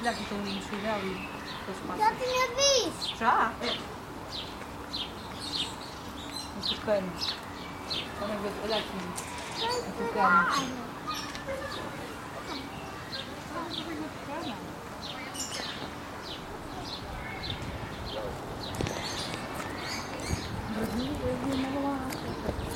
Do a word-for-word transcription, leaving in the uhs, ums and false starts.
Lagi tayo yung sulawin. Dati niya, bis! Siya? Eh. Masukan. Kung nag-ulat mo. Masukan.